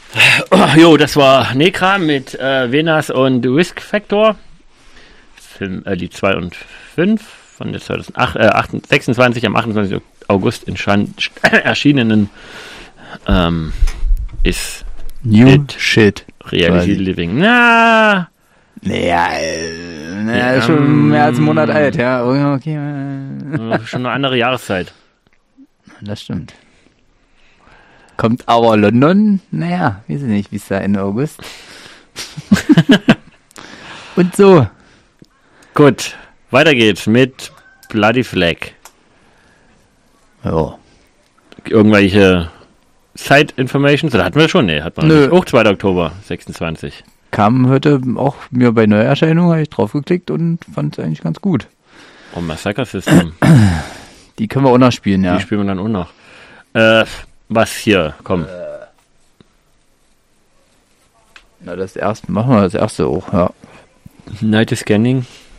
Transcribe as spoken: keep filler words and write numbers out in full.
Jo, das war Necra mit äh, Venas und Risk Factor. Film, äh, die zwei und fünf von der zweitausendacht, äh, sechsundzwanzig am achtundzwanzigsten August entschein- erschienenen ähm, ist New It Shit. Reality quasi. Living. Na, Naja, äh, naja, Ja, ist schon mehr als einen Monat ähm, alt, ja. Okay, okay. äh, schon eine andere Jahreszeit. Das stimmt. Kommt aber London, naja, weiß ich nicht, wie es da Ende August. Und so. Gut, weiter geht's mit Bloody Flag. Ja. Irgendwelche Side-Informations? Oder hatten wir schon? Nee, hat man Nö. nicht. Auch zweiter Oktober, sechsundzwanzig. Kam heute auch mir bei Neuerscheinung, habe ich draufgeklickt und fand es eigentlich ganz gut. Oh, Massacre System. Die können wir auch noch spielen, ja. Die spielen wir dann auch noch. Äh, was hier? Komm. Na, das erste, machen wir das erste auch, ja. Night is Scanning.